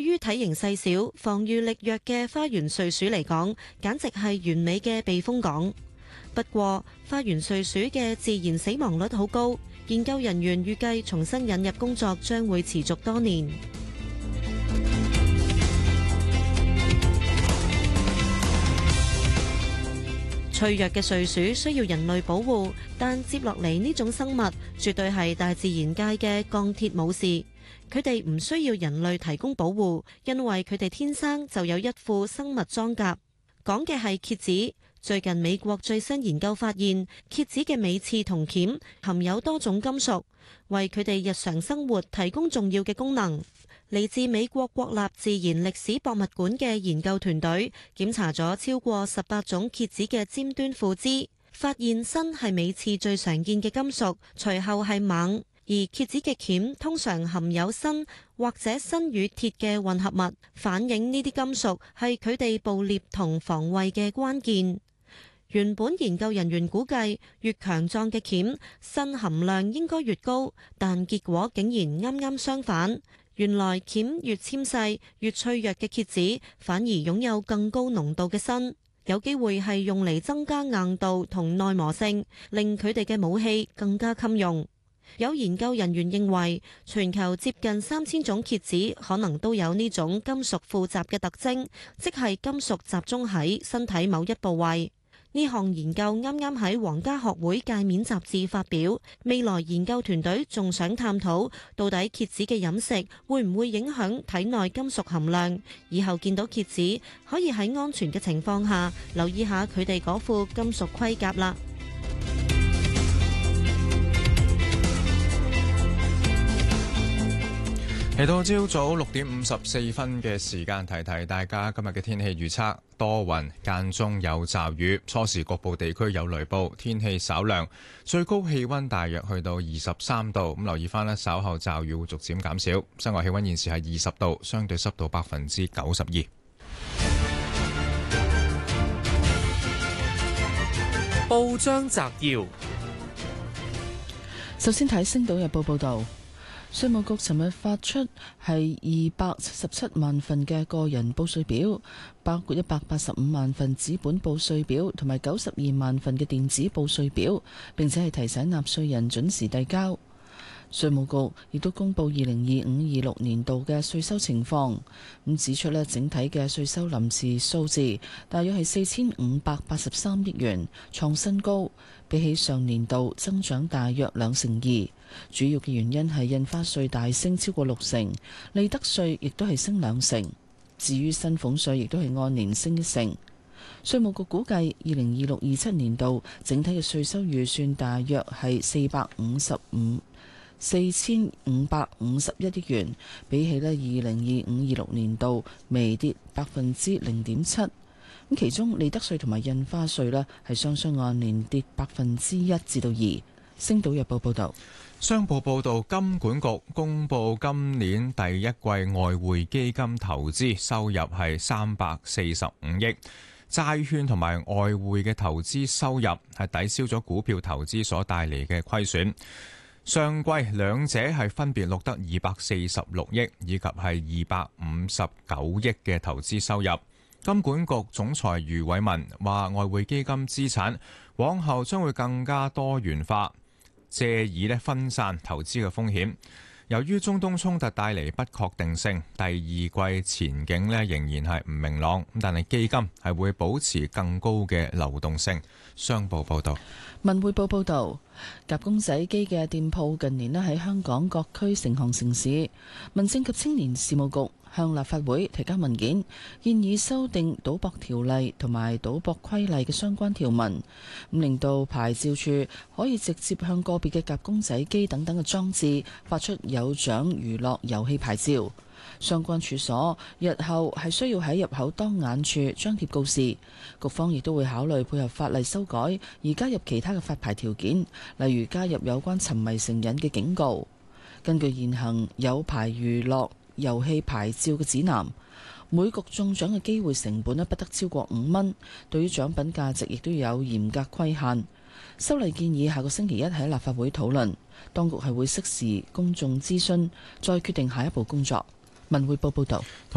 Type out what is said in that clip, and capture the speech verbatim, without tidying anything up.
於體型細小、防禦力弱嘅花園睡鼠嚟講，簡直係完美嘅避風港。不過，花園睡鼠嘅自然死亡率好高，研究人員預計重新引入工作將會持續多年。脆弱嘅睡鼠需要人類保護，但接落嚟呢種生物絕對係大自然界嘅鋼鐵武士。佢哋唔需要人類提供保護，因為佢哋天生就有一副生物裝甲。講嘅係蠍子。最近美國最新研究發現，蠍子嘅尾刺同鉗含有多種金屬，為佢哋日常生活提供重要嘅功能。嚟自美國國立自然歷史博物館嘅研究團隊檢查咗超過十八種蠍子嘅尖端附肢，發現砷係尾刺最常見嘅金屬，隨後係錳，而蠍子嘅鉗通常含有砷或者砷與鐵嘅混合物，反映呢啲金屬係佢哋捕獵同防衛嘅關鍵。原本研究人員估計越強壯嘅鉗，砷含量應該越高，但結果竟然啱啱相反。原來鉗越纖細、越脆弱嘅蠍子，反而擁有更高濃度嘅砷，有機會係用嚟增加硬度同耐磨性，令佢哋嘅武器更加襟用。有研究人員認為，全球接近三千種蠍子可能都有呢種金屬附集嘅特徵，即係金屬集中喺身體某一部位。呢項研究啱啱喺皇家學會界面雜誌發表，未來研究團隊仲想探討到底蠍子嘅飲食會唔會影響體內金屬含量，以後見到蠍子可以喺安全嘅情況下留意下佢哋嗰副金屬盔甲啦。 嚟到朝早六點五十四分嘅時間，提提大家今日嘅天氣預測：多雲，間中有驟雨，初時局部地區有雷暴，天氣稍涼，最高氣溫大約去到二十三度。咁留意翻咧，稍後驟雨會逐漸減少。室外氣溫現時係二十度，相對濕度百分之九十二。 報章摘要， 首先睇《星島日報》報道。稅務局尋日發出係二百七十七萬份嘅個人報稅表，包括一百八十五萬份紙本報稅表同埋九十二萬份嘅電子報稅表，並且係提醒納稅人準時遞交。稅務局亦都公布二零二五二六年度嘅稅收情況，咁指出咧，整體嘅稅收臨時數字大約係四千五百八十三億元，創新高，比起上年度增長大約兩成二。主要嘅原因係印花稅大升超過六成，利得稅亦都係升兩成。至於薪俸稅亦都係按年升一成。稅務局估計二零二六二七年度整體嘅稅收預算大約係四百五十五四千五百五十一億元，比起咧二零二五二六年度微跌百分之零點七。咁其中利得稅同埋印花稅咧係雙雙按年跌百分之一至到二。星島日報報道。 商報報導，金管局公布今年第一季外匯基金投資收入係三百四十五億，債券同埋外匯嘅投資收入係抵消咗股票投資所帶嚟嘅虧損。上季兩者係分別錄得二百四十六億以及係二百五十九億嘅投資收入。金管局總裁余偉文話，外匯基金資產往後將會更加多元化，借以咧分散投資嘅風險。由於中東衝突帶嚟不確定性，第二季前景咧仍然係唔明朗，但係基金係會保持更高嘅流動性。商報報道。 文匯報報道，夾公仔機嘅店鋪近年咧喺香港各區成行成市。民政及青年事務局向立法會提交文件，建議修訂賭博條例同埋賭博規例嘅相關條文，咁令到牌照處可以直接向個別嘅夾公仔機等等嘅裝置發出有獎娛樂遊戲牌照。相關處所日後係需要喺入口當眼處張貼告示，局方亦都會考慮配合法例修改，而加入其他嘅發牌條件，例如加入有關沉迷成癮嘅警告。根據現行有牌娛樂遊戲牌照嘅指南，每局中獎嘅機會成本咧不得超過五蚊，對於獎品價值亦都有嚴格規限。修例建議下個星期一喺立法會討論，當局係會適時公眾諮詢，再決定下一步工作。文匯報報道。